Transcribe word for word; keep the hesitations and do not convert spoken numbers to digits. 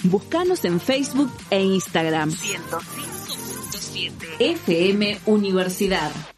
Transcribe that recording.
Búscanos en Facebook e Instagram. ciento cinco punto siete F M Universidad.